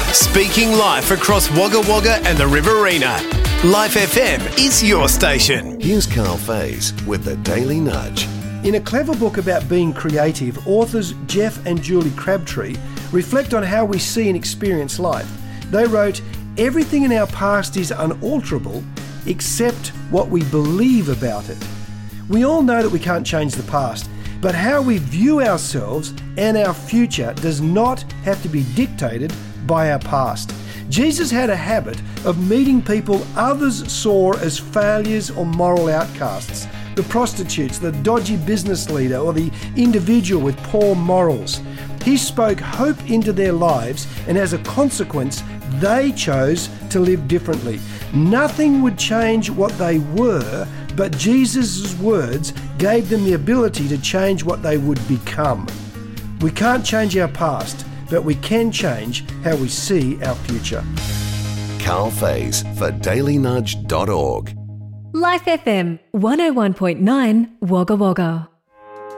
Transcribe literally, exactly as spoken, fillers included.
Speaking life across Wagga Wagga and the Riverina. Life F M is your station. Here's Carl Faze with the Daily Nudge. In a clever book about being creative, authors Jeff and Julie Crabtree reflect on how we see and experience life. They wrote, "Everything in our past is unalterable except what we believe about it." We all know that we can't change the past, but how we view ourselves and our future does not have to be dictated by our past. Jesus had a habit of meeting people others saw as failures or moral outcasts. The prostitutes, the dodgy business leader, or the individual with poor morals. He spoke hope into their lives, and as a consequence, they chose to live differently. Nothing would change what they were, but Jesus' words gave them the ability to change what they would become. We can't change our past, but we can change how we see our future. Carl Faze for daily nudge dot org. Life F M one oh one point nine Wagga Wagga.